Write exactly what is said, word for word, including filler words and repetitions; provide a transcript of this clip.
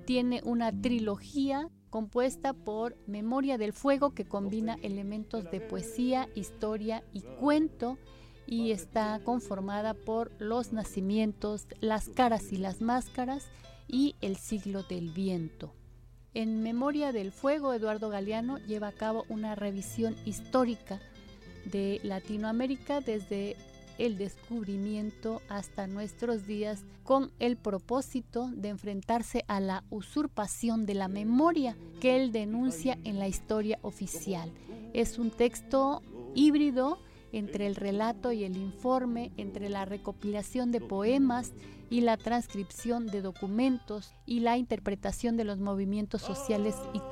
tiene una trilogía compuesta por Memoria del Fuego, que combina elementos de poesía, historia y cuento, y está conformada por Los Nacimientos, Las Caras y las Máscaras y El Siglo del Viento. En Memoria del Fuego, Eduardo Galeano lleva a cabo una revisión histórica de Latinoamérica desde el descubrimiento hasta nuestros días, con el propósito de enfrentarse a la usurpación de la memoria que él denuncia en la historia oficial. Es un texto híbrido entre el relato y el informe, entre la recopilación de poemas y la transcripción de documentos y la interpretación de los movimientos sociales y